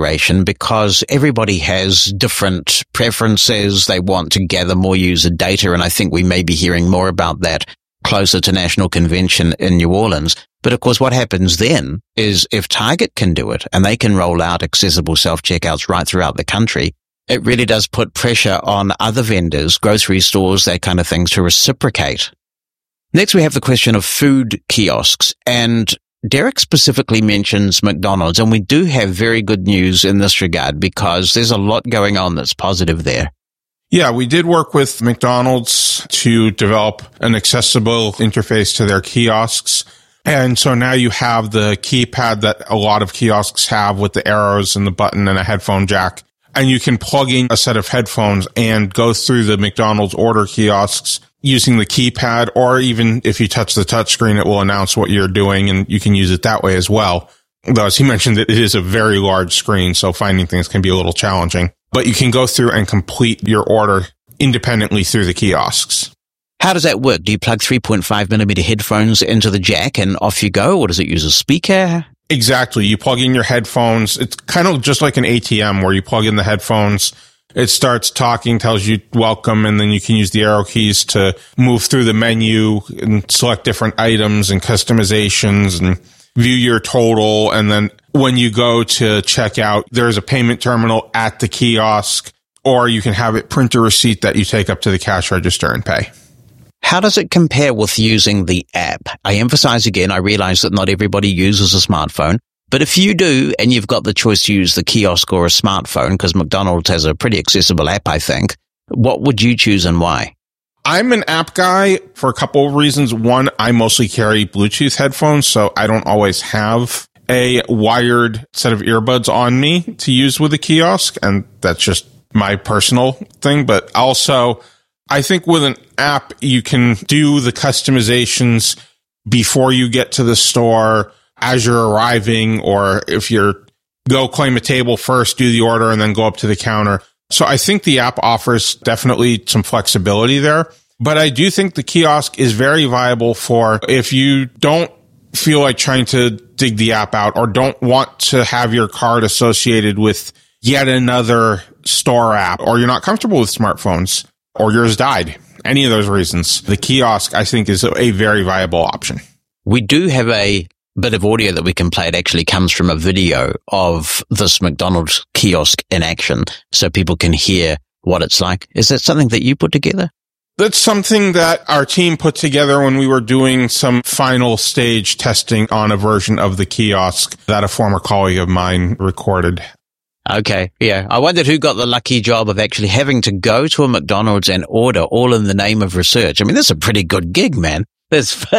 integration because everybody has different preferences. They want to gather more user data, and I think we may be hearing more about that closer to National Convention in New Orleans. But of course, what happens then is if Target can do it and they can roll out accessible self-checkouts right throughout the country, it really does put pressure on other vendors, grocery stores, that kind of thing, to reciprocate. Next, we have the question of food kiosks, and Derek specifically mentions McDonald's, and we do have very good news in this regard because there's a lot going on that's positive there. Yeah, we did work with McDonald's to develop an accessible interface to their kiosks. And so now you have the keypad that a lot of kiosks have with the arrows and the button and a headphone jack. And you can plug in a set of headphones and go through the McDonald's order kiosks using the keypad, or even if you touch the touchscreen, it will announce what you're doing and you can use it that way as well. Though, as he mentioned, it is a very large screen, so finding things can be a little challenging. But you can go through and complete your order independently through the kiosks. How does that work? Do you plug 3.5 millimeter headphones into the jack and off you go, or does it use a speaker? Exactly. You plug in your headphones. It's kind of just like an ATM where you plug in the headphones. It starts talking, tells you welcome, and then you can use the arrow keys to move through the menu and select different items and customizations and view your total. And then when you go to check out, there's a payment terminal at the kiosk, or you can have it print a receipt that you take up to the cash register and pay. How does it compare with using the app? I emphasize again, I realize that not everybody uses a smartphone, but if you do and you've got the choice to use the kiosk or a smartphone, because McDonald's has a pretty accessible app, I think, what would you choose and why? I'm an app guy for a couple of reasons. One, I mostly carry Bluetooth headphones, so I don't always have a wired set of earbuds on me to use with a kiosk, and that's just my personal thing. But also, I think with an app, you can do the customizations before you get to the store, as you're arriving, or if you're go claim a table first, do the order, and then go up to the counter. So I think the app offers definitely some flexibility there. But I do think the kiosk is very viable for if you don't feel like trying to dig the app out or don't want to have your card associated with yet another store app, or you're not comfortable with smartphones, or yours died. Any of those reasons. The kiosk, I think, is a very viable option. We do have a bit of audio that we can play. It actually comes from a video of this McDonald's kiosk in action, so people can hear what it's like. Is that something that you put together? That's something that our team put together when we were doing some final stage testing on a version of the kiosk that a former colleague of mine recorded. Okay, yeah. I wondered who got the lucky job of actually having to go to a McDonald's and order all in the name of research. I mean, that's a pretty good gig, man. It's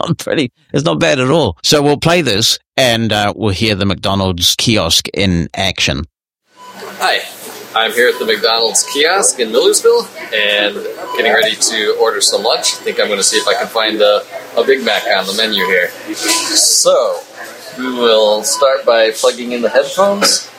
not bad at all. So we'll play this and we'll hear the McDonald's kiosk in action. Hi, I'm here at the McDonald's kiosk in Millersville and getting ready to order some lunch. I think I'm going to see if I can find a Big Mac on the menu here. So we will start by plugging in the headphones.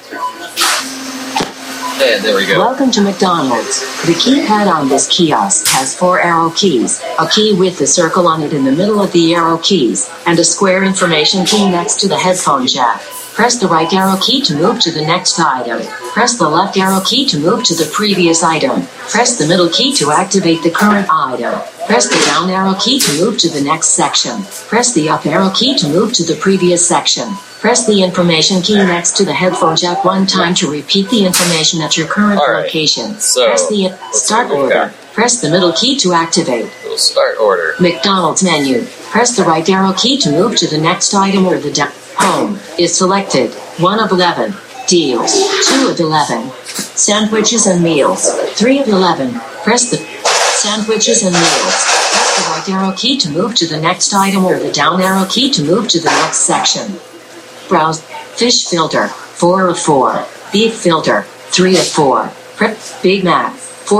And there we go. Welcome to McDonald's. The keypad on this kiosk has 4 arrow keys, a key with the circle on it in the middle of the arrow keys, and a square information key next to the headphone jack. Press the right arrow key to move to the next item. Press the left arrow key to move to the previous item. Press the middle key to activate the current item. Press the down arrow key to move to the next section. Press the up arrow key to move to the previous section. Press the information key next to the headphone jack one time to repeat the information at your current location. So, press the start order. Press the middle key to activate. We'll start order. McDonald's menu. Press the right arrow key to move to the next item or the down. Home is selected. 1 of 11. Deals. 2 of 11. Sandwiches and meals. 3 of 11. Press the sandwiches and meals. Press the right arrow key to move to the next item or the down arrow key to move to the next section. Browse. Fish filter. 4 of 4. Beef filter. 3 of 4. Big Mac.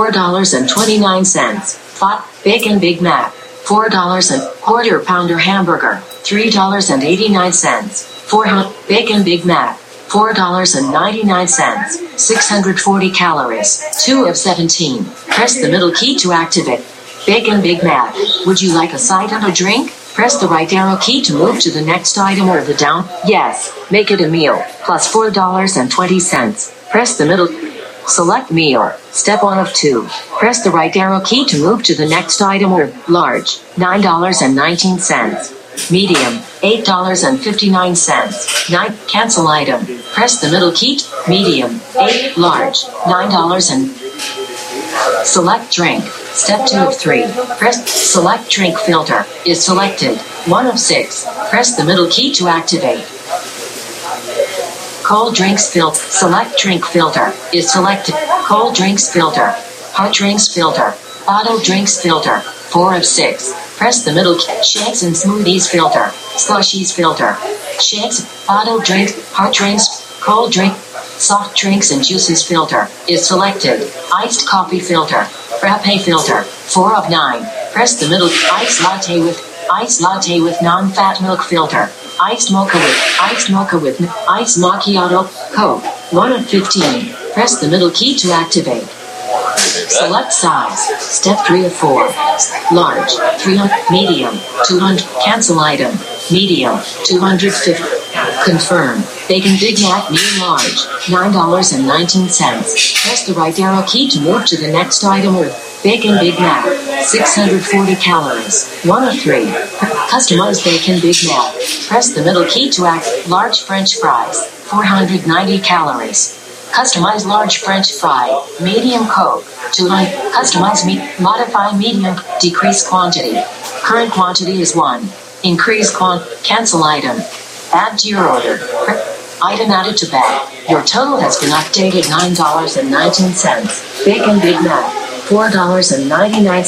$4.29. Pot bacon Big Mac. $4 and quarter pounder hamburger. $3.89. 4 bacon Big Mac. $4.99. 640 calories. 2 of 17. Press the middle key to activate. Bacon Big Mac. Would you like a side and a drink? Press the right arrow key to move to the next item or the down. Yes, make it a meal, plus $4.20. Press the middle. Select meal. Step 1 of 2. Press the right arrow key to move to the next item or large, $9.19. Medium, $8.59. 9. Cancel item. Press the middle key. Medium, 8. Large, $9. Select drink. Step 2 of 3. Press select drink filter is selected. 1 of 6. Press the middle key to activate. Cold drinks filter. Select drink filter is selected. Cold drinks filter. Hot drinks filter. Bottled drinks filter. 4 of 6. Press the middle key. Shakes and smoothies filter. Slushies filter. Shakes, bottled drinks, hot drinks, cold drink, soft drinks and juices filter is selected. Iced coffee filter. Frappe filter. 4 of 9. Press the middle. Iced latte with non-fat milk filter. Iced mocha with iced macchiato, Coke. 1 of 15. Press the middle key to activate. Select size. Step 3 of 4. Large, 300. Medium, 200. Cancel item. Medium, 250. Confirm. Bacon Big Mac medium large, $9.19. Press the right arrow key to move to the next item or Bacon Big Mac, 640 calories, 1 of 3. Customize Bacon Big Mac. Press the middle key to act. Large French fries, 490 calories. Customize large French fry, medium Coke, 200. Customize modify medium, decrease quantity. Current quantity is 1. Increase cancel item. Add to your order. Item added to bag. Your total has been updated $9.19. Bacon Big Mac, $4.99.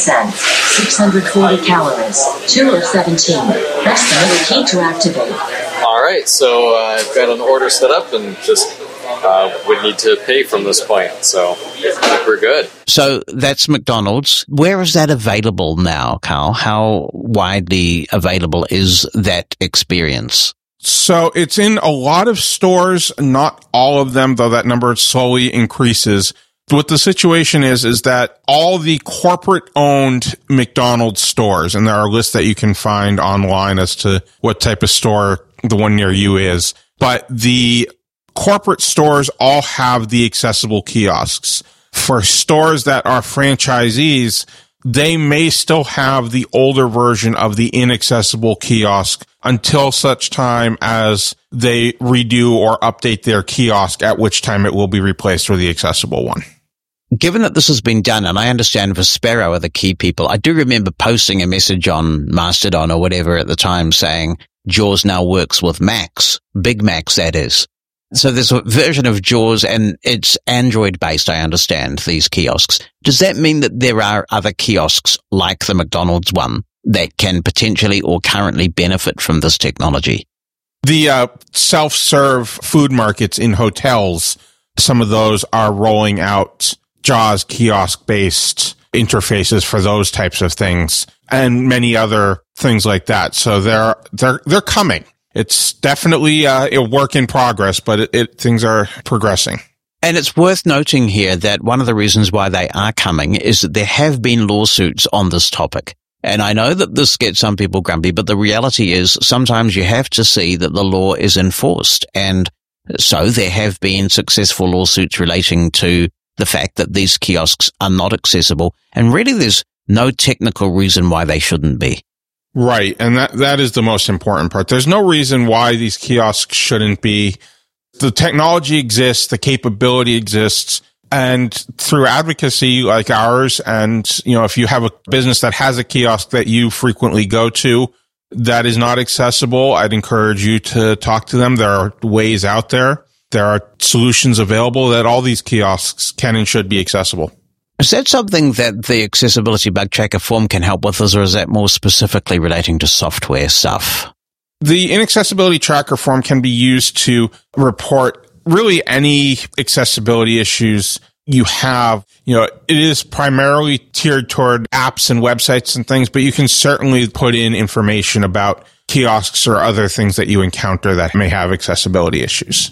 640 calories. 2 of 17. Press the middle key to activate. All right, so I've got an order set up and just would need to pay from this point. So I think we're good. So that's McDonald's. Where is that available now, Carl? How widely available is that experience? So it's in a lot of stores, not all of them, though that number slowly increases. What the situation is that all the corporate-owned McDonald's stores, and there are lists that you can find online as to what type of store the one near you is, but the corporate stores all have the accessible kiosks. For stores that are franchisees, they may still have the older version of the inaccessible kiosk until such time as they redo or update their kiosk, at which time it will be replaced with the accessible one. Given that this has been done, and I understand Vespero are the key people, I do remember posting a message on Mastodon or whatever at the time saying JAWS now works with Macs, Big Macs that is. So there's a version of JAWS and it's Android-based, I understand, these kiosks. Does that mean that there are other kiosks like the McDonald's one that can potentially or currently benefit from this technology? The self-serve food markets in hotels, some of those are rolling out JAWS kiosk-based interfaces for those types of things and many other things like that. So they're coming. It's definitely a work in progress, but things are progressing. And it's worth noting here that one of the reasons why they are coming is that there have been lawsuits on this topic. And I know that this gets some people grumpy, but the reality is sometimes you have to see that the law is enforced. And so there have been successful lawsuits relating to the fact that these kiosks are not accessible. And really, there's no technical reason why they shouldn't be. Right. And that is the most important part. There's no reason why these kiosks shouldn't be. The technology exists, the capability exists, and through advocacy like ours, and, if you have a business that has a kiosk that you frequently go to that is not accessible, I'd encourage you to talk to them. There are ways out there. There are solutions available that all these kiosks can and should be accessible. Is that something that the accessibility bug tracker form can help with, or is that more specifically relating to software stuff? The inaccessibility tracker form can be used to report really any accessibility issues you have. It is primarily tiered toward apps and websites and things, but you can certainly put in information about kiosks or other things that you encounter that may have accessibility issues.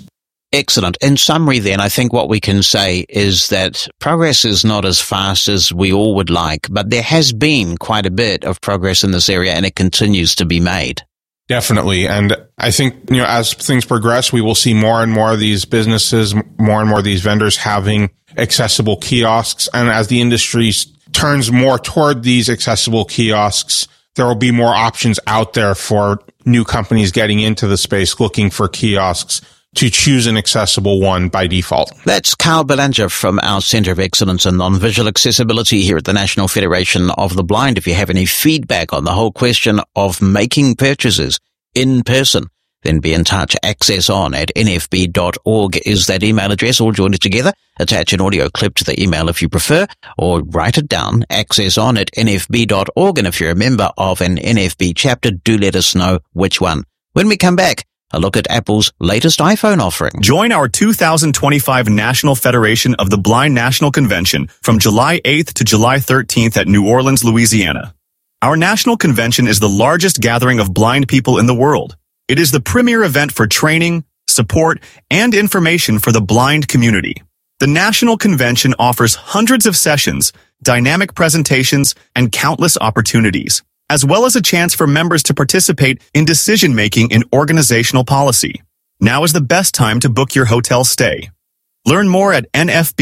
Excellent. In summary then, I think what we can say is that progress is not as fast as we all would like, but there has been quite a bit of progress in this area and it continues to be made. Definitely. And I think, as things progress, we will see more and more of these businesses, more and more of these vendors having accessible kiosks. And as the industry turns more toward these accessible kiosks, there will be more options out there for new companies getting into the space looking for kiosks to choose an accessible one by default. That's Carl Belanger from our Centre of Excellence in Non-Visual Accessibility here at the National Federation of the Blind. If you have any feedback on the whole question of making purchases in person, then be in touch. accesson@nfb.org is that email address. All join it together. Attach an audio clip to the email if you prefer, or write it down, accesson@nfb.org. And if you're a member of an NFB chapter, do let us know which one. When we come back, a look at Apple's latest iPhone offering. Join our 2025 National Federation of the Blind National Convention from July 8th to July 13th at New Orleans, Louisiana. Our national convention is the largest gathering of blind people in the world. It is the premier event for training, support, and information for the blind community. The National Convention offers hundreds of sessions, dynamic presentations, and countless opportunities, as well as a chance for members to participate in decision-making in organizational policy. Now is the best time to book your hotel stay. Learn more at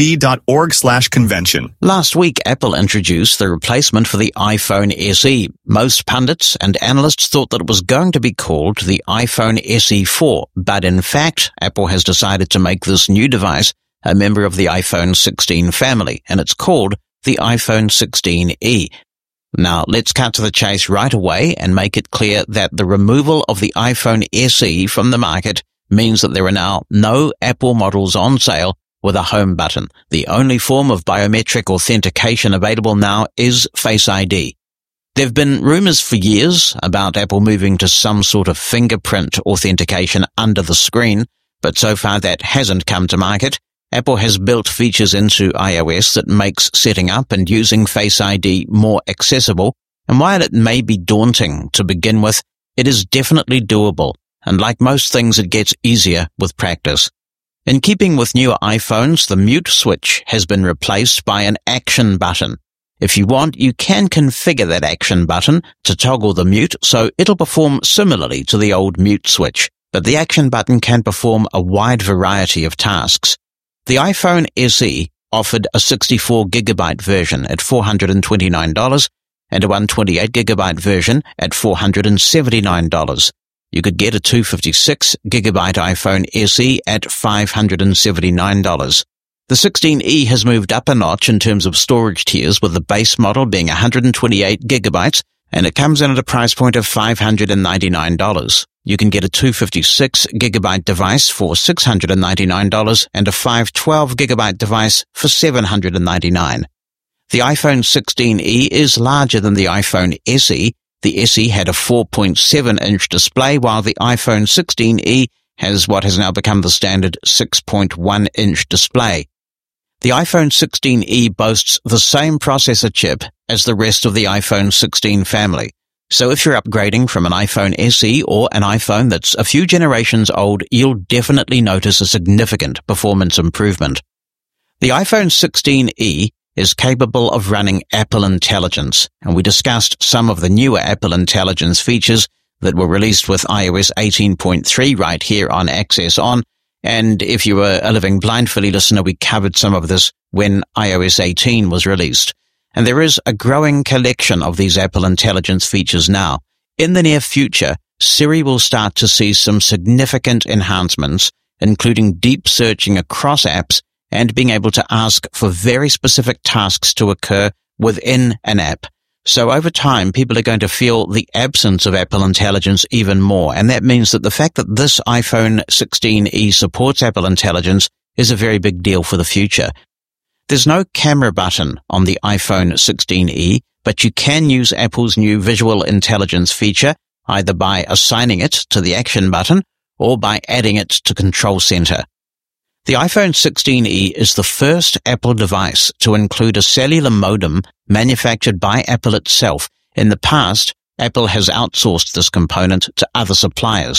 nfb.org/convention. Last week, Apple introduced the replacement for the iPhone SE. Most pundits and analysts thought that it was going to be called the iPhone SE 4, but in fact, Apple has decided to make this new device a member of the iPhone 16 family, and it's called the iPhone 16e. Now, let's cut to the chase right away and make it clear that the removal of the iPhone SE from the market means that there are now no Apple models on sale with a home button. The only form of biometric authentication available now is Face ID. There have been rumors for years about Apple moving to some sort of fingerprint authentication under the screen, but so far that hasn't come to market. Apple has built features into iOS that makes setting up and using Face ID more accessible, and while it may be daunting to begin with, it is definitely doable, and like most things, it gets easier with practice. In keeping with newer iPhones, the mute switch has been replaced by an action button. If you want, you can configure that action button to toggle the mute, so it'll perform similarly to the old mute switch, but the action button can perform a wide variety of tasks. The iPhone SE offered a 64GB version at $429 and a 128GB version at $479. You could get a 256GB iPhone SE at $579. The 16e has moved up a notch in terms of storage tiers, with the base model being 128GB, and it comes in at a price point of $599. You can get a 256GB device for $699 and a 512GB device for $799. The iPhone 16e is larger than the iPhone SE. The SE had a 4.7-inch display, while the iPhone 16e has what has now become the standard 6.1-inch display. The iPhone 16e boasts the same processor chip as the rest of the iPhone 16 family. So if you're upgrading from an iPhone SE or an iPhone that's a few generations old, you'll definitely notice a significant performance improvement. The iPhone 16e is capable of running Apple Intelligence, and we discussed some of the newer Apple Intelligence features that were released with iOS 18.3 right here on Access On. And if you were a Living Blindfully listener, we covered some of this when iOS 18 was released. And there is a growing collection of these Apple Intelligence features now. In the near future, Siri will start to see some significant enhancements, including deep searching across apps and being able to ask for very specific tasks to occur within an app. So over time, people are going to feel the absence of Apple Intelligence even more. And that means that the fact that this iPhone 16e supports Apple Intelligence is a very big deal for the future. There's no camera button on the iPhone 16e, but you can use Apple's new Visual Intelligence feature either by assigning it to the action button or by adding it to Control Center. The iPhone 16e is the first Apple device to include a cellular modem manufactured by Apple itself. In the past, Apple has outsourced this component to other suppliers.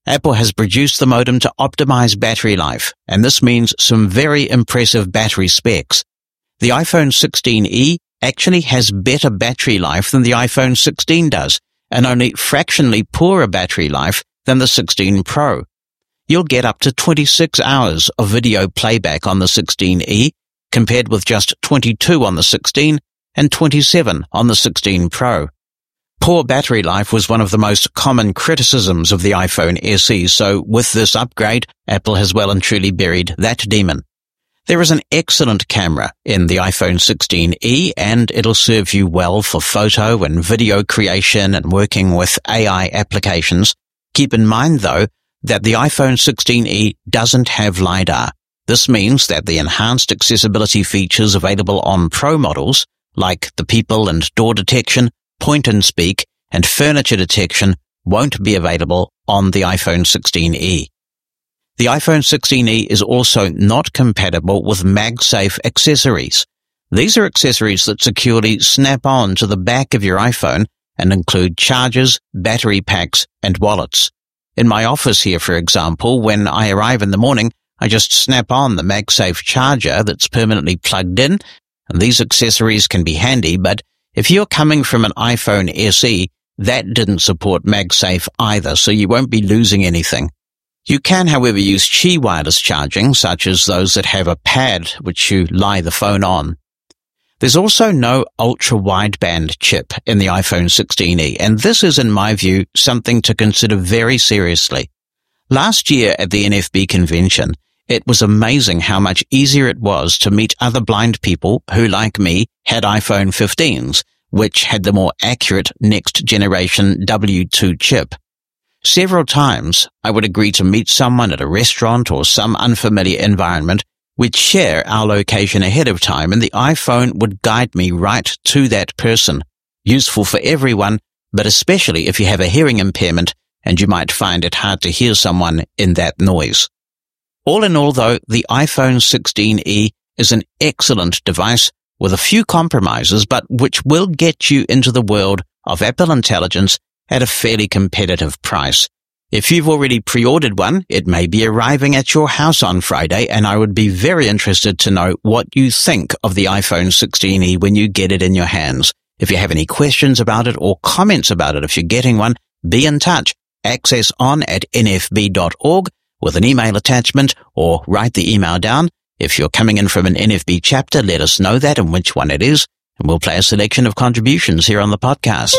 Apple has produced the modem to optimize battery life, and this means some very impressive battery specs. The iPhone 16e actually has better battery life than the iPhone 16 does, and only fractionally poorer battery life than the 16 Pro. You'll get up to 26 hours of video playback on the 16e, compared with just 22 on the 16 and 27 on the 16 Pro. Poor battery life was one of the most common criticisms of the iPhone SE, so with this upgrade, Apple has well and truly buried that demon. There is an excellent camera in the iPhone 16e, and it'll serve you well for photo and video creation and working with AI applications. Keep in mind, though, that the iPhone 16e doesn't have LiDAR. This means that the enhanced accessibility features available on Pro models, like the people and door detection, point and speak, and furniture detection, won't be available on the iPhone 16e. The iPhone 16e is also not compatible with MagSafe accessories. These are accessories that securely snap on to the back of your iPhone and include chargers, battery packs, and wallets. In my office here, for example, when I arrive in the morning, I just snap on the MagSafe charger that's permanently plugged in, and these accessories can be handy, but if you're coming from an iPhone SE, that didn't support MagSafe either, so you won't be losing anything. You can, however, use Qi wireless charging, such as those that have a pad which you lie the phone on. There's also no ultra-wideband chip in the iPhone 16e, and this is, in my view, something to consider very seriously. Last year at the NFB convention, it was amazing how much easier it was to meet other blind people who, like me, had iPhone 15s, which had the more accurate next-generation W2 chip. Several times, I would agree to meet someone at a restaurant or some unfamiliar environment. We'd share our location ahead of time, and the iPhone would guide me right to that person. Useful for everyone, but especially if you have a hearing impairment and you might find it hard to hear someone in that noise. All in all, though, the iPhone 16e is an excellent device with a few compromises, but which will get you into the world of Apple Intelligence at a fairly competitive price. If you've already pre-ordered one, it may be arriving at your house on Friday, and I would be very interested to know what you think of the iPhone 16e when you get it in your hands. If you have any questions about it or comments about it if you're getting one, be in touch. Access on@nfb.org with an email attachment, or write the email down. If you're coming in from an NFB chapter, let us know that and which one it is, and we'll play a selection of contributions here on the podcast.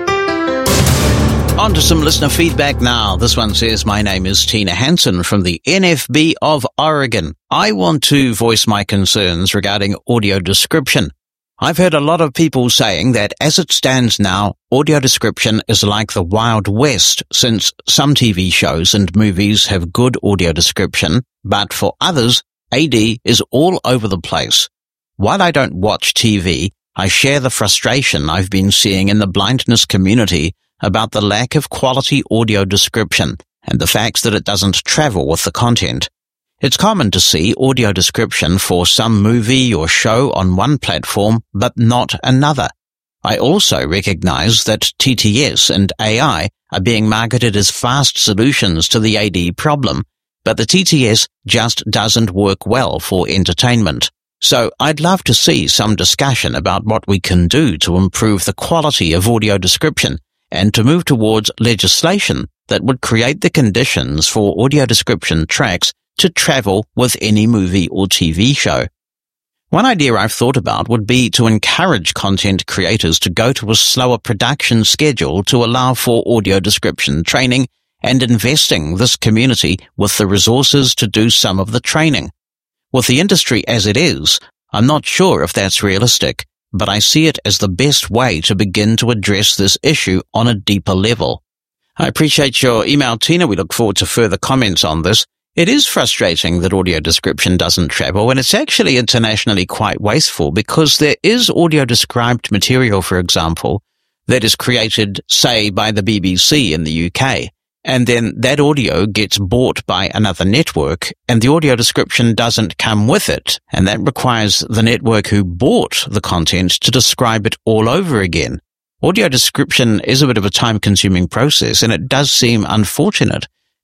On to some listener feedback now. This one says, my name is Tina Hansen from the NFB of Oregon. I want to voice my concerns regarding audio description. I've heard a lot of people saying that as it stands now, audio description is like the Wild West, since some TV shows and movies have good audio description, but for others, AD is all over the place. While I don't watch TV, I share the frustration I've been seeing in the blindness community about the lack of quality audio description and the fact that it doesn't travel with the content. It's common to see audio description for some movie or show on one platform, but not another. I also recognize that TTS and AI are being marketed as fast solutions to the AD problem, but the TTS just doesn't work well for entertainment. So I'd love to see some discussion about what we can do to improve the quality of audio description and to move towards legislation that would create the conditions for audio description tracks to travel with any movie or TV show. One idea I've thought about would be to encourage content creators to go to a slower production schedule to allow for audio description training and investing this community with the resources to do some of the training. With the industry as it is, I'm not sure if that's realistic, but I see it as the best way to begin to address this issue on a deeper level. I appreciate your email, Tina. We look forward to further comments on this. It is frustrating that audio description doesn't travel, and it's actually internationally quite wasteful because there is audio described material, for example, that is created, say, by the BBC in the UK, and then that audio gets bought by another network, and the audio description doesn't come with it, and that requires the network who bought the content to describe it all over again. Audio description is a bit of a time-consuming process, and it does seem unfortunate.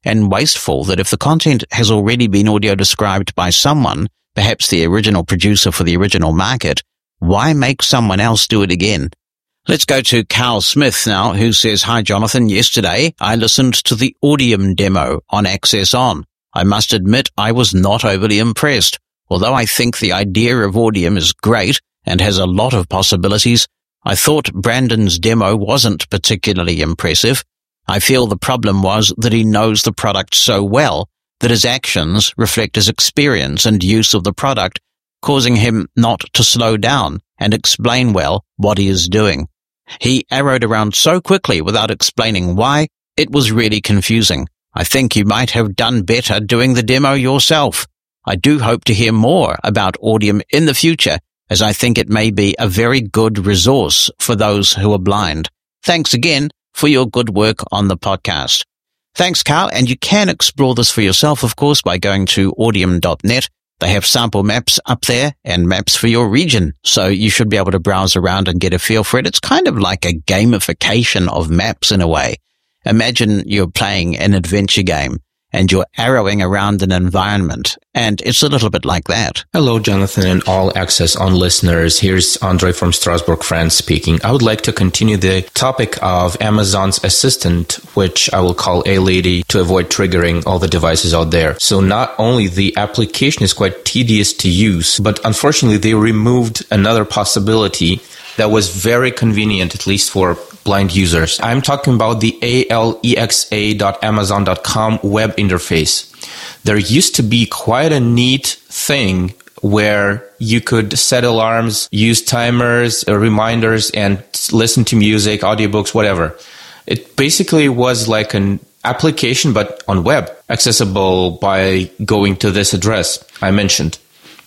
and wasteful that if the content has already been audio described by someone, perhaps the original producer for the original market, why make someone else do it again? Let's go to Carl Smith now, who says, "Hi, Jonathan. Yesterday, I listened to the Audium demo on Access On. I must admit I was not overly impressed. Although I think the idea of Audium is great and has a lot of possibilities, I thought Brandon's demo wasn't particularly impressive. I feel the problem was that he knows the product so well that his actions reflect his experience and use of the product, causing him not to slow down and explain well what he is doing. He arrowed around so quickly without explaining why, it was really confusing. I think you might have done better doing the demo yourself. I do hope to hear more about Audium in the future, as I think it may be a very good resource for those who are blind. Thanks again for your good work on the podcast." Thanks, Carl, and you can explore this for yourself, of course, by going to audium.net. They have sample maps up there and maps for your region, so you should be able to browse around and get a feel for it. It's kind of like a gamification of maps in a way. Imagine you're playing an adventure game and you're arrowing around an environment, and it's a little bit like that. Hello, Jonathan and all Access On listeners. Here's Andre from Strasbourg, France speaking. I would like to continue the topic of Amazon's Assistant, which I will call A-Lady, to avoid triggering all the devices out there. So not only the application is quite tedious to use, but unfortunately they removed another possibility that was very convenient, at least for blind users. I'm talking about the alexa.amazon.com web interface. There used to be quite a neat thing where you could set alarms, use timers, reminders, and listen to music, audiobooks, whatever. It basically was like an application, but on web, accessible by going to this address I mentioned.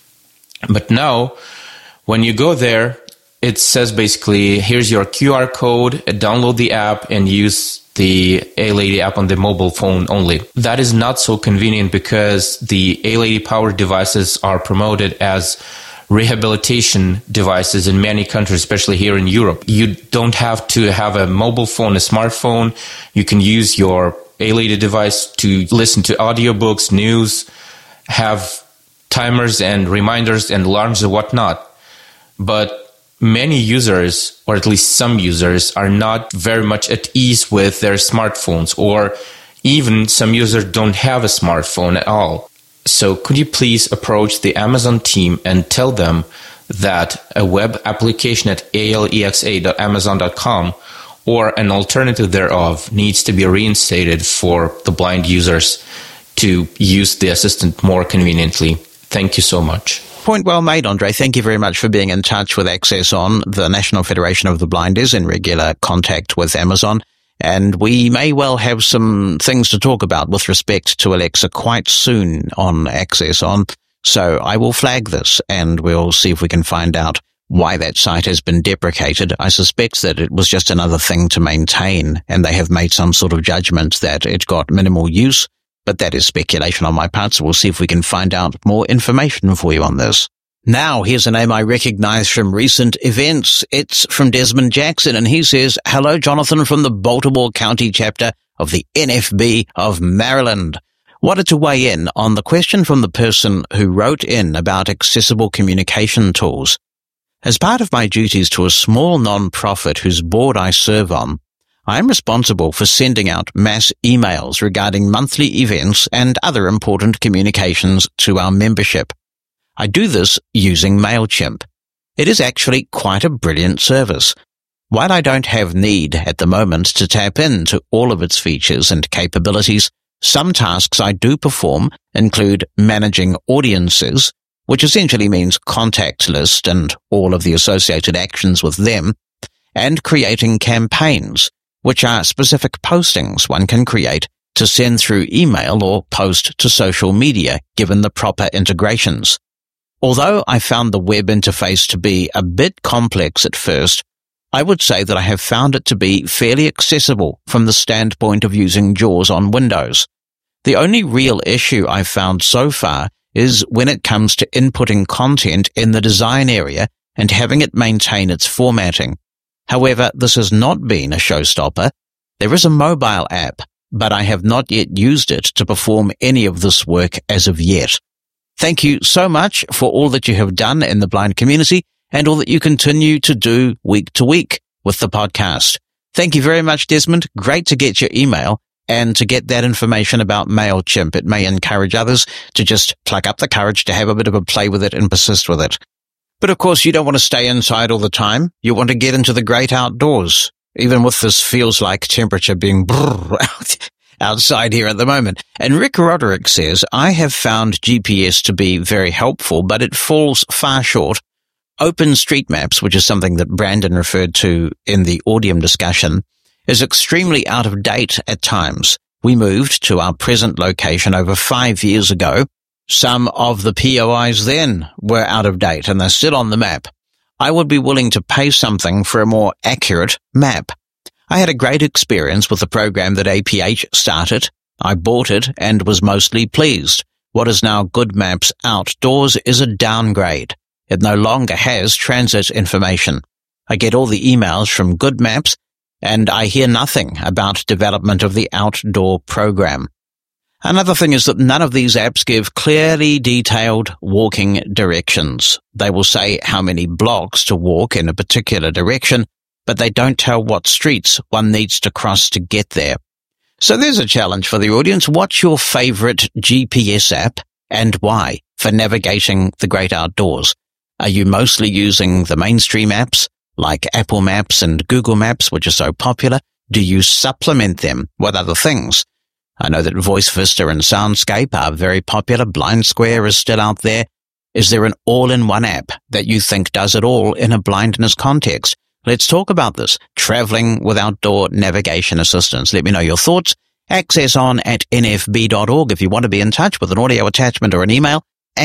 But now, when you go there, it says basically, here's your QR code, download the app and use the A-Lady app on the mobile phone only. That is not so convenient because the A-Lady powered devices are promoted as rehabilitation devices in many countries, especially here in Europe. You don't have to have a mobile phone, a smartphone. You can use your A-Lady device to listen to audiobooks, news, have timers and reminders and alarms and whatnot. But many users, or at least some users, are not very much at ease with their smartphones, or even some users don't have a smartphone at all. So could you please approach the Amazon team and tell them that a web application at alexa.amazon.com or an alternative thereof needs to be reinstated for the blind users to use the assistant more conveniently? Thank you so much. Point well made, Andre. Thank you very much for being in touch with Access On. The National Federation of the Blind is in regular contact with Amazon, and we may well have some things to talk about with respect to Alexa quite soon on Access On. So I will flag this, and we'll see if we can find out why that site has been deprecated. I suspect that it was just another thing to maintain, and they have made some sort of judgment that it got minimal use. But that is speculation on my part, so we'll see if we can find out more information for you on this. Now, here's a name I recognize from recent events. It's from Desmond Jackson, and he says, "Hello, Jonathan, from the Baltimore County chapter of the NFB of Maryland. Wanted to weigh in on the question from the person who wrote in about accessible communication tools. As part of my duties to a small non-profit whose board I serve on, I am responsible for sending out mass emails regarding monthly events and other important communications to our membership. I do this using MailChimp. It is actually quite a brilliant service. While I don't have need at the moment to tap into all of its features and capabilities, some tasks I do perform include managing audiences, which essentially means contact list and all of the associated actions with them, and creating campaigns, which are specific postings one can create to send through email or post to social media, given the proper integrations. Although I found the web interface to be a bit complex at first, I would say that I have found it to be fairly accessible from the standpoint of using JAWS on Windows. The only real issue I've found so far is when it comes to inputting content in the design area and having it maintain its formatting. However, this has not been a showstopper. There is a mobile app but I have not yet used it to perform any of this work as of yet. Thank you so much for all that you have done in the blind community and all that you continue to do week to week with the podcast. Thank you very much, Desmond. Great to get your email and to get that information about MailChimp. It may encourage others to just pluck up the courage to have a bit of a play with it and persist with it. But of course, you don't want to stay inside all the time. You want to get into the great outdoors, even with this feels like temperature being outside here at the moment. And Rick Roderick says, I have found GPS to be very helpful, but it falls far short. OpenStreetMaps, which is something that Brandon referred to in the Audium discussion, is extremely out of date at times. We moved to our present location over 5 years ago. Some of the POIs then were out of date and they're still on the map. I would be willing to pay something for a more accurate map. I had a great experience with the program that APH started. I bought it and was mostly pleased. What is now Good Maps Outdoors is a downgrade. It no longer has transit information. I get all the emails from Good Maps and I hear nothing about development of the outdoor program. Another thing is that none of these apps give clearly detailed walking directions. They will say how many blocks to walk in a particular direction, but they don't tell what streets one needs to cross to get there. So there's a challenge for the audience. What's your favorite GPS app and why for navigating the great outdoors? Are you mostly using the mainstream apps like Apple Maps and Google Maps, which are so popular? Do you supplement them with other things? I know that Voice Vista and Soundscape are very popular. Blind Square is still out there. Is there an all-in-one app that you think does it all in a blindness context? Let's talk about this. Traveling with outdoor navigation assistance. Let me know your thoughts. accesson@nfb.org. If you want to be in touch with an audio attachment or an email,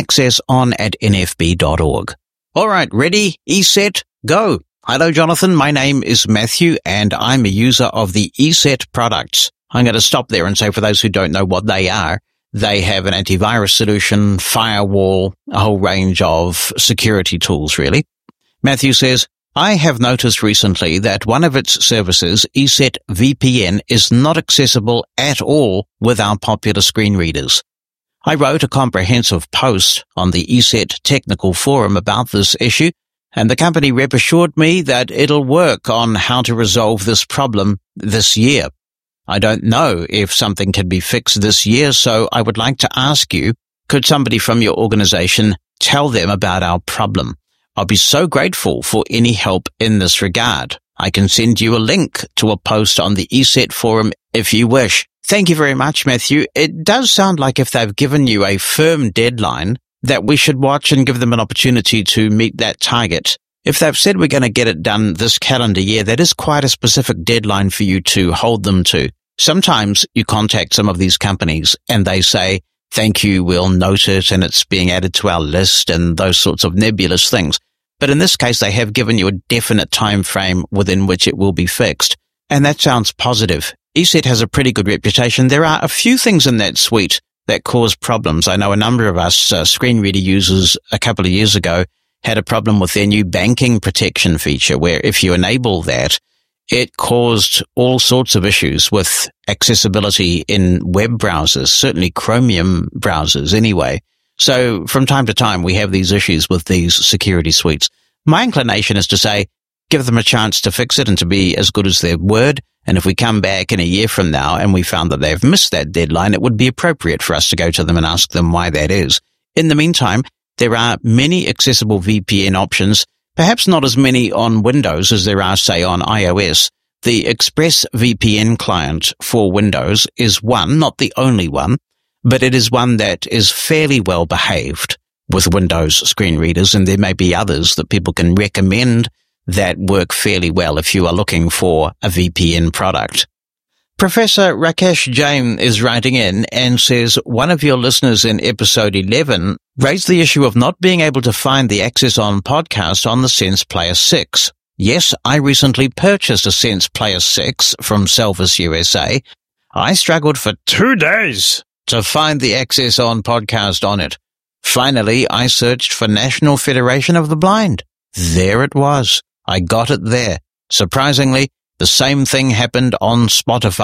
accesson@nfb.org. All right, ready, ESET, go. Hello, Jonathan. My name is Matthew, and I'm a user of the ESET products. I'm going to stop there and say, for those who don't know what they are, they have an antivirus solution, firewall, a whole range of security tools, really. Matthew says, I have noticed recently that one of its services, ESET VPN, is not accessible at all with our popular screen readers. I wrote a comprehensive post on the ESET technical forum about this issue, and the company rep assured me that it'll work on how to resolve this problem this year. I don't know if something can be fixed this year, so I would like to ask you, could somebody from your organization tell them about our problem? I'll be so grateful for any help in this regard. I can send you a link to a post on the ESET forum if you wish. Thank you very much, Matthew. It does sound like if they've given you a firm deadline that we should watch and give them an opportunity to meet that target. If they've said we're going to get it done this calendar year, that is quite a specific deadline for you to hold them to. Sometimes you contact some of these companies and they say, thank you, we'll note it and it's being added to our list and those sorts of nebulous things. But in this case, they have given you a definite time frame within which it will be fixed. And that sounds positive. ESET has a pretty good reputation. There are a few things in that suite that cause problems. I know a number of us screen reader users a couple of years ago had a problem with their new banking protection feature, where if you enable that, it caused all sorts of issues with accessibility in web browsers, certainly Chromium browsers anyway. So from time to time, we have these issues with these security suites. My inclination is to say, give them a chance to fix it and to be as good as their word. And if we come back in a year from now and we found that they've missed that deadline, it would be appropriate for us to go to them and ask them why that is. In the meantime, there are many accessible VPN options, perhaps not as many on Windows as there are, say, on iOS. The ExpressVPN client for Windows is one, not the only one, but it is one that is fairly well behaved with Windows screen readers, and there may be others that people can recommend that work fairly well if you are looking for a VPN product. Professor Rakesh Jain is writing in and says, one of your listeners in episode 11 raised the issue of not being able to find the Access On podcast on the Sense Player 6. Yes, I recently purchased a Sense Player 6 from Selvis USA. I struggled for 2 days to find the Access On podcast on it. Finally, I searched for National Federation of the Blind. There it was. I got it there. Surprisingly, the same thing happened on Spotify,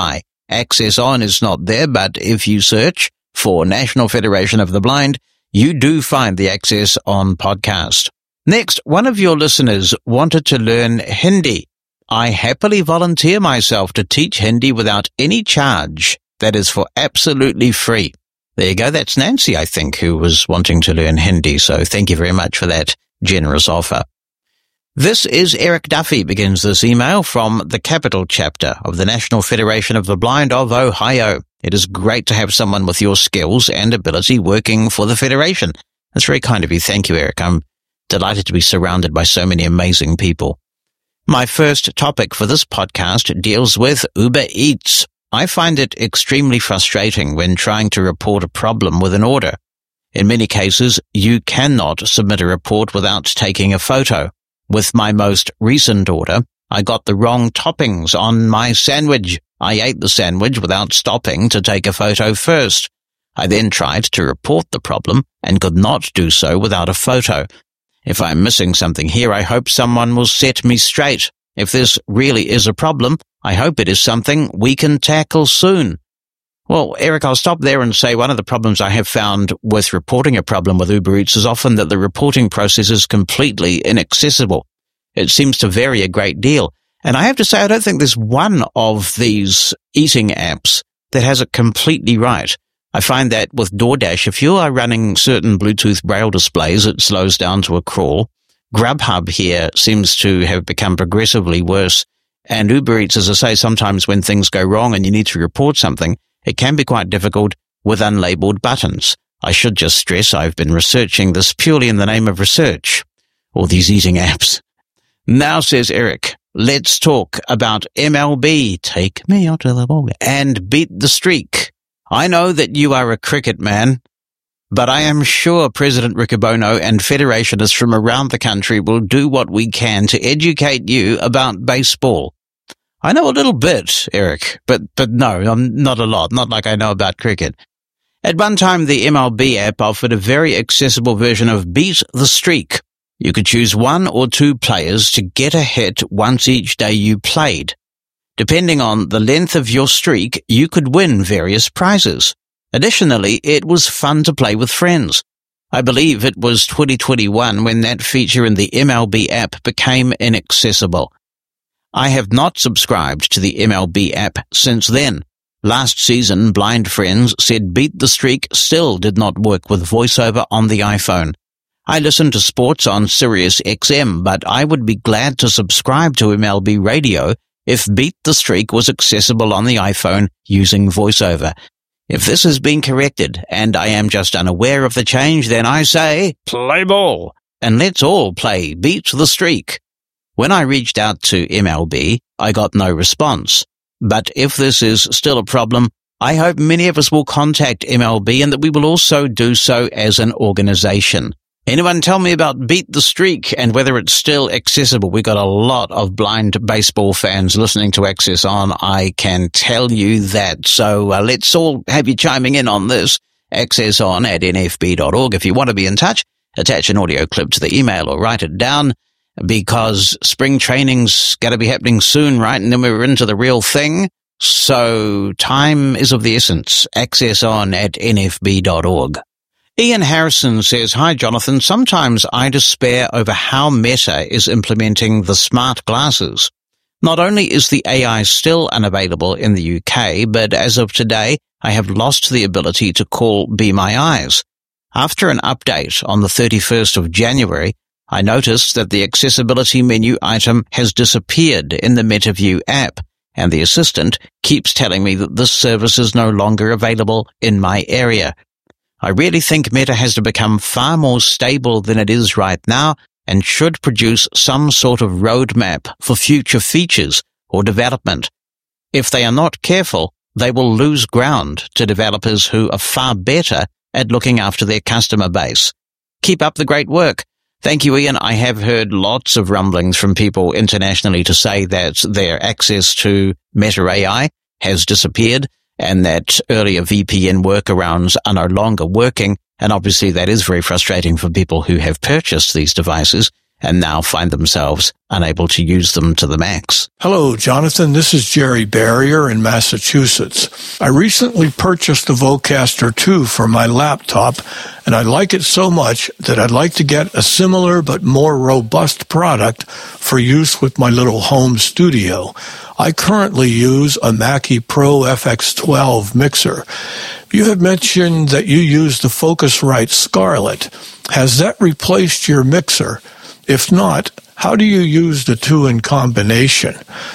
Access On is not there, but if you search for National Federation of the Blind, you do find the Access On podcast. Next, one of your listeners wanted to learn Hindi. I happily volunteer myself to teach Hindi without any charge. That is for absolutely free. There you go. That's Nancy, I think, who was wanting to learn Hindi. So thank you very much for that generous offer. This is Eric Duffy, begins this email from the Capital Chapter of the National Federation of the Blind of Ohio. It is great to have someone with your skills and ability working for the Federation. That's very kind of you. Thank you, Eric. I'm delighted to be surrounded by so many amazing people. My first topic for this podcast deals with Uber Eats. I find it extremely frustrating when trying to report a problem with an order. In many cases, you cannot submit a report without taking a photo. With my most recent order, I got the wrong toppings on my sandwich. I ate the sandwich without stopping to take a photo first. I then tried to report the problem and could not do so without a photo. If I'm missing something here, I hope someone will set me straight. If this really is a problem, I hope it is something we can tackle soon. Well, Eric, I'll stop there and say one of the problems I have found with reporting a problem with Uber Eats is often that the reporting process is completely inaccessible. It seems to vary a great deal. And I have to say, I don't think there's one of these eating apps that has it completely right. I find that with DoorDash, if you are running certain Bluetooth braille displays, it slows down to a crawl. Grubhub here seems to have become progressively worse. And Uber Eats, as I say, sometimes when things go wrong and you need to report something, it can be quite difficult with unlabeled buttons. I should just stress I've been researching this purely in the name of research. All these eating apps. Now, says Eric, let's talk about MLB, take me out to the ball, and beat the streak. I know that you are a cricket man, but I am sure President Riccobono and federationists from around the country will do what we can to educate you about baseball. I know a little bit, Eric, but no, not a lot, not like I know about cricket. At one time, the MLB app offered a very accessible version of Beat the Streak. You could choose 1 or 2 players to get a hit once each day you played. Depending on the length of your streak, you could win various prizes. Additionally, it was fun to play with friends. I believe it was 2021 when that feature in the MLB app became inaccessible. I have not subscribed to the MLB app since then. Last season, blind friends said Beat the Streak still did not work with VoiceOver on the iPhone. I listen to sports on Sirius XM, but I would be glad to subscribe to MLB Radio if Beat the Streak was accessible on the iPhone using VoiceOver. If this has been corrected and I am just unaware of the change, then I say, play ball, and let's all play Beat the Streak. When I reached out to MLB, I got no response. But if this is still a problem, I hope many of us will contact MLB and that we will also do so as an organization. Anyone tell me about Beat the Streak and whether it's still accessible? We got a lot of blind baseball fans listening to Access On. I can tell you that. So let's all have you chiming in on this. accesson@nfb.org. If you want to be in touch, attach an audio clip to the email or write it down because spring training's got to be happening soon, right? And then we're into the real thing. So time is of the essence. accesson@nfb.org. Ian Harrison says, hi, Jonathan. Sometimes I despair over how Meta is implementing the smart glasses. Not only is the AI still unavailable in the UK, but as of today, I have lost the ability to call Be My Eyes. After an update on the 31st of January, I noticed that the accessibility menu item has disappeared in the MetaView app, and the assistant keeps telling me that this service is no longer available in my area. I really think Meta has to become far more stable than it is right now and should produce some sort of roadmap for future features or development. If they are not careful, they will lose ground to developers who are far better at looking after their customer base. Keep up the great work. Thank you, Ian. I have heard lots of rumblings from people internationally to say that their access to Meta AI has disappeared and that earlier VPN workarounds are no longer working. And obviously that is very frustrating for people who have purchased these devices and now find themselves unable to use them to the max. Hello, Jonathan. This is Jerry Barrier in Massachusetts. I recently purchased the Vocaster 2 for my laptop, and I like it so much that I'd like to get a similar but more robust product for use with my little home studio. I currently use a Mackie Pro FX12 mixer. You have mentioned that you use the Focusrite Scarlett. Has that replaced your mixer? If not, how do you use the two in combination?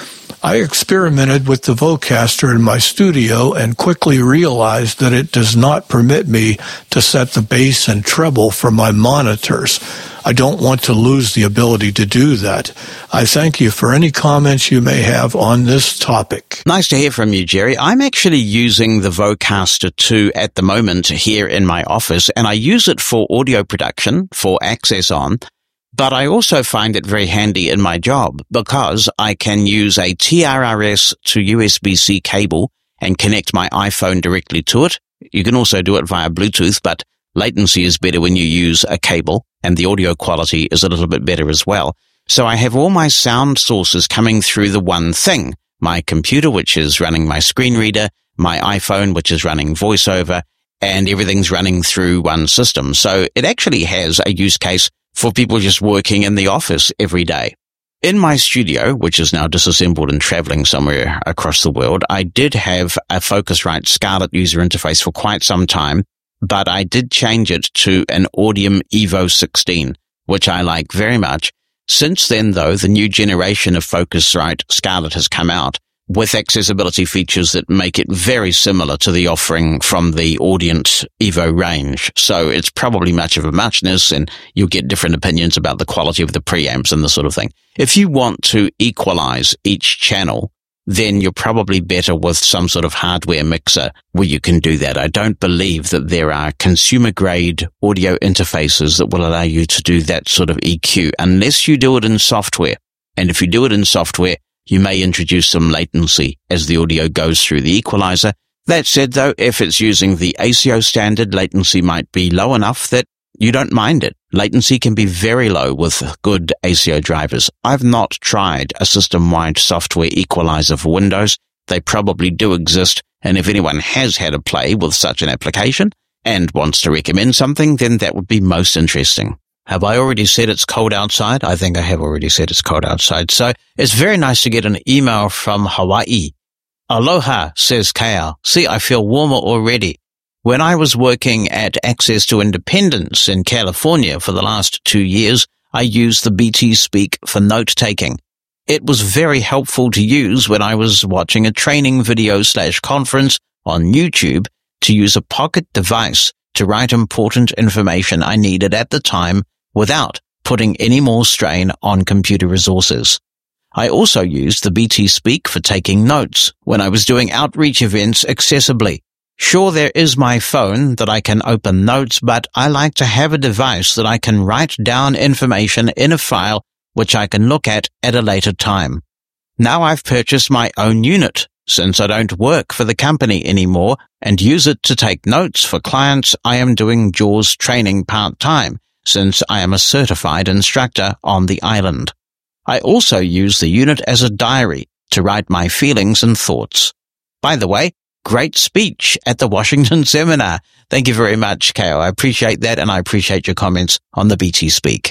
I experimented with the Vocaster in my studio and quickly realized that it does not permit me to set the bass and treble for my monitors. I don't want to lose the ability to do that. I thank you for any comments you may have on this topic. Nice to hear from you, Jerry. I'm actually using the Vocaster 2 at the moment here in my office, and I use it for audio production, for Access On. But I also find it very handy in my job because I can use a TRRS to USB-C cable and connect my iPhone directly to it. You can also do it via Bluetooth, but latency is better when you use a cable, and the audio quality is a little bit better as well. So I have all my sound sources coming through the one thing: my computer, which is running my screen reader, my iPhone, which is running VoiceOver, and everything's running through one system. So it actually has a use case for people just working in the office every day. In my studio, which is now disassembled and traveling somewhere across the world, I did have a Focusrite Scarlett user interface for quite some time, but I did change it to an Audium Evo 16, which I like very much. Since then, though, the new generation of Focusrite Scarlett has come out with accessibility features that make it very similar to the offering from the Audient Evo range. So it's probably much of a muchness, and you'll get different opinions about the quality of the preamps and the sort of thing. If you want to equalize each channel, then you're probably better with some sort of hardware mixer where you can do that. I don't believe that there are consumer-grade audio interfaces that will allow you to do that sort of EQ unless you do it in software. And if you do it in software, you may introduce some latency as the audio goes through the equalizer. That said, though, if it's using the ASIO standard, latency might be low enough that you don't mind it. Latency can be very low with good ASIO drivers. I've not tried a system-wide software equalizer for Windows. They probably do exist, and if anyone has had a play with such an application and wants to recommend something, then that would be most interesting. Have I already said it's cold outside? I think I have already said it's cold outside. So it's very nice to get an email from Hawaii. Aloha, says Kale. See, I feel warmer already. When I was working at Access to Independence in California for the last 2 years, I used the BT Speak for note-taking. It was very helpful to use when I was watching a training video/conference on YouTube to use a pocket device to write important information I needed at the time without putting any more strain on computer resources. I also used the BT Speak for taking notes when I was doing outreach events accessibly. Sure, there is my phone that I can open notes, but I like to have a device that I can write down information in a file which I can look at a later time. Now I've purchased my own unit, since I don't work for the company anymore, and use it to take notes for clients. I am doing JAWS training part-time, since I am a certified instructor on the island. I also use the unit as a diary to write my feelings and thoughts. By the way, great speech at the Washington seminar. Thank you very much, Kale. I appreciate that, and I appreciate your comments on the BT Speak.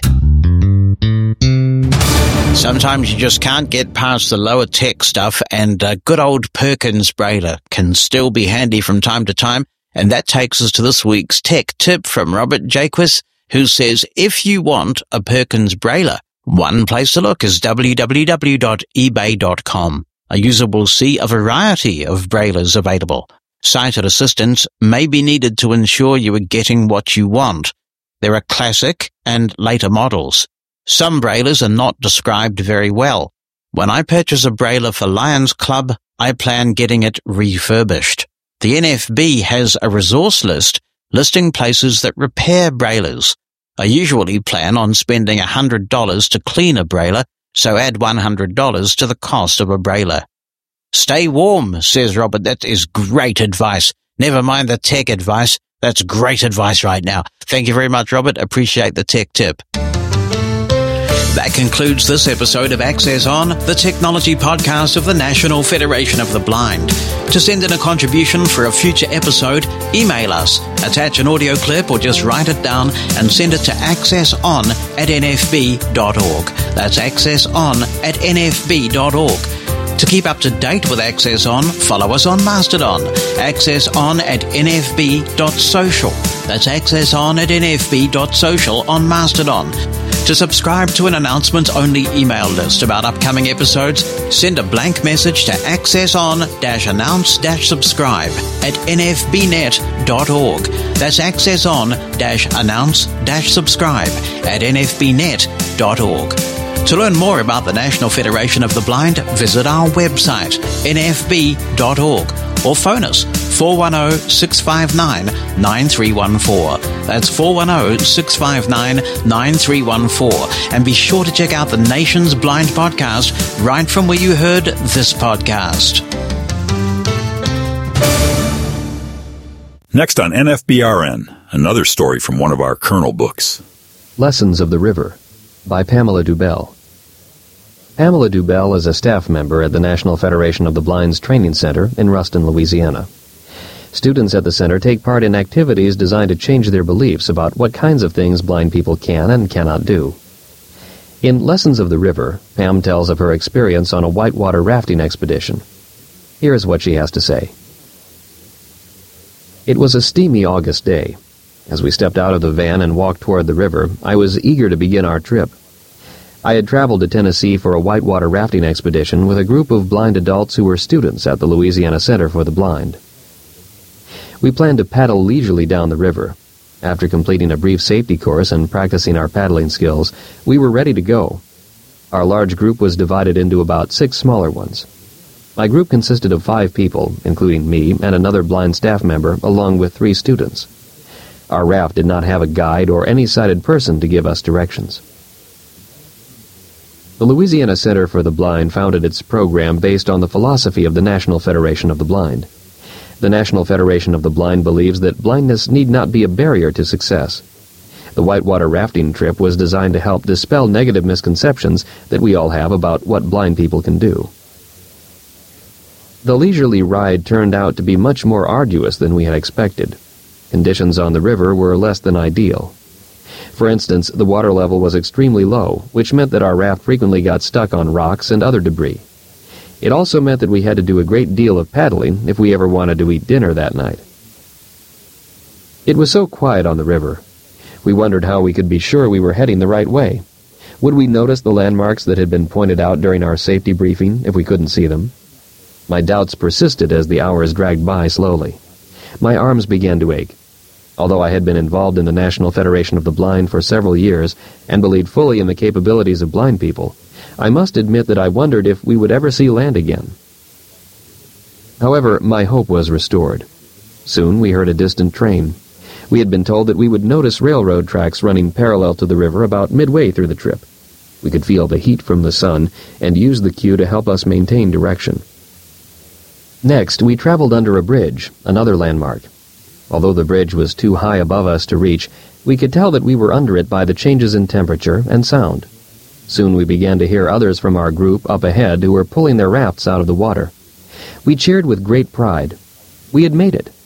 Sometimes you just can't get past the lower tech stuff, and good old Perkins Braille can still be handy from time to time. And that takes us to this week's tech tip from Robert Jaquist, who says, if you want a Perkins Braille, one place to look is www.ebay.com. A user will see a variety of brailers available. Sighted assistance may be needed to ensure you are getting what you want. There are classic and later models. Some brailers are not described very well. When I purchase a brailer for Lions Club, I plan getting it refurbished. The NFB has a resource list listing places that repair brailers. I usually plan on spending $100 to clean a brailer, so add $100 to the cost of a brailer. Stay warm, says Robert. That is great advice. Never mind the tech advice. That's great advice right now. Thank you very much, Robert. Appreciate the tech tip. That concludes this episode of Access On, the technology podcast of the National Federation of the Blind. To send in a contribution for a future episode, email us, attach an audio clip, or just write it down and send it to accesson@nfb.org. That's accesson@nfb.org. To keep up to date with Access On, follow us on Mastodon, accesson@nfb.social. That's accesson@nfb.social on Mastodon. To subscribe to an announcements-only email list about upcoming episodes, send a blank message to accesson-announce-subscribe@nfbnet.org. That's accesson-announce-subscribe@nfbnet.org. To learn more about the National Federation of the Blind, visit our website, nfb.org, or phone us, 410-659-9314. That's 410-659-9314. And be sure to check out the Nation's Blind podcast right from where you heard this podcast. Next on NFBRN, another story from one of our Kernel books. Lessons of the River by Pamela Dubell. Pamela Dubell is a staff member at the National Federation of the Blind's Training Center in Ruston, Louisiana. Students at the center take part in activities designed to change their beliefs about what kinds of things blind people can and cannot do. In Lessons of the River, Pam tells of her experience on a whitewater rafting expedition. Here is what she has to say. It was a steamy August day. As we stepped out of the van and walked toward the river, I was eager to begin our trip. I had traveled to Tennessee for a whitewater rafting expedition with a group of blind adults who were students at the Louisiana Center for the Blind. We planned to paddle leisurely down the river. After completing a brief safety course and practicing our paddling skills, we were ready to go. Our large group was divided into about 6 smaller ones. My group consisted of 5 people, including me and another blind staff member, along with 3 students. Our raft did not have a guide or any sighted person to give us directions. The Louisiana Center for the Blind founded its program based on the philosophy of the National Federation of the Blind. The National Federation of the Blind believes that blindness need not be a barrier to success. The whitewater rafting trip was designed to help dispel negative misconceptions that we all have about what blind people can do. The leisurely ride turned out to be much more arduous than we had expected. Conditions on the river were less than ideal. For instance, the water level was extremely low, which meant that our raft frequently got stuck on rocks and other debris. It also meant that we had to do a great deal of paddling if we ever wanted to eat dinner that night. It was so quiet on the river. We wondered how we could be sure we were heading the right way. Would we notice the landmarks that had been pointed out during our safety briefing if we couldn't see them? My doubts persisted as the hours dragged by slowly. My arms began to ache. Although I had been involved in the National Federation of the Blind for several years and believed fully in the capabilities of blind people, I must admit that I wondered if we would ever see land again. However, my hope was restored. Soon we heard a distant train. We had been told that we would notice railroad tracks running parallel to the river about midway through the trip. We could feel the heat from the sun and used the cue to help us maintain direction. Next, we traveled under a bridge, another landmark. Although the bridge was too high above us to reach, we could tell that we were under it by the changes in temperature and sound. Soon we began to hear others from our group up ahead who were pulling their rafts out of the water. We cheered with great pride. We had made it.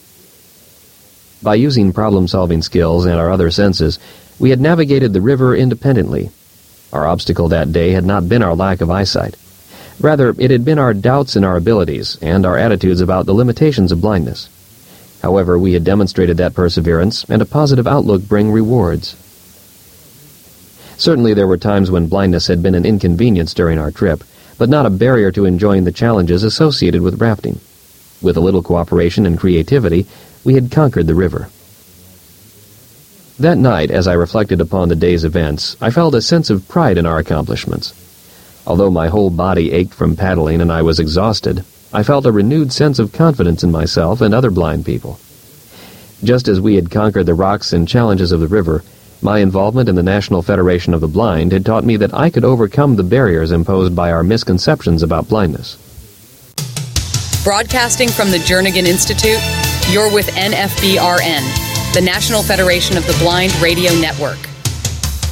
By using problem-solving skills and our other senses, we had navigated the river independently. Our obstacle that day had not been our lack of eyesight. Rather, it had been our doubts in our abilities and our attitudes about the limitations of blindness. However, we had demonstrated that perseverance and a positive outlook bring rewards. Certainly there were times when blindness had been an inconvenience during our trip, but not a barrier to enjoying the challenges associated with rafting. With a little cooperation and creativity, we had conquered the river. That night, as I reflected upon the day's events, I felt a sense of pride in our accomplishments. Although my whole body ached from paddling and I was exhausted, I felt a renewed sense of confidence in myself and other blind people. Just as we had conquered the rocks and challenges of the river, my involvement in the National Federation of the Blind had taught me that I could overcome the barriers imposed by our misconceptions about blindness. Broadcasting from the Jernigan Institute, you're with NFBRN, the National Federation of the Blind Radio Network.